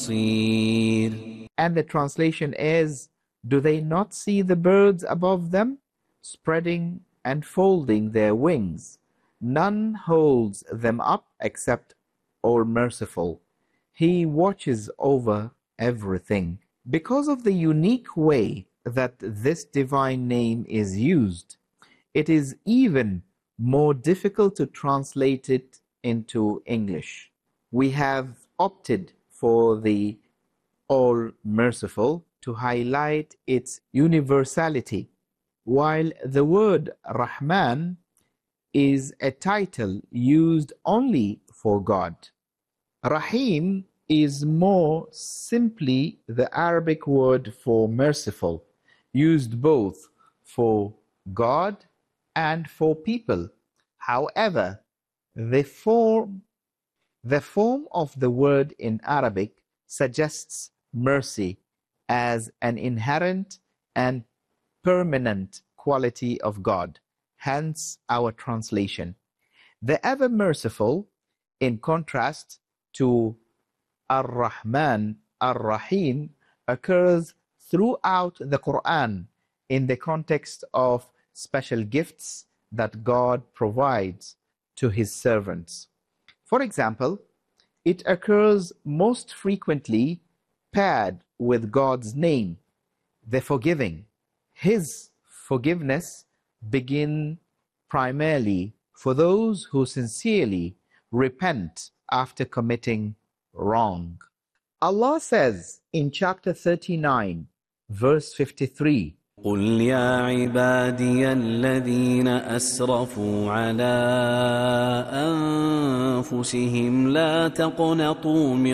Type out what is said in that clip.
And the translation is, do they not see the birds above them, spreading and folding their wings? None holds them up except All-Merciful. He watches over everything. Because of the unique way that this divine name is used, it is even more difficult to translate it into English. We have opted for the All-Merciful to highlight its universality, while the word Rahman is a title used only for God. Rahim is more simply the Arabic word for merciful, used both for God and for people. However, the form of the word in Arabic suggests mercy as an inherent and permanent quality of God, hence our translation. The ever merciful, in contrast to Ar-Rahman, Ar-Rahim, occurs throughout the Quran in the context of special gifts that God provides to His servants. For example, it occurs most frequently paired with God's name, the Forgiving. His forgiveness begins primarily for those who sincerely repent after committing wrong. Allah says in chapter 39, verse 53, قل يا عبادي الذين أسرفوا على أنفسهم لا تقنطوا من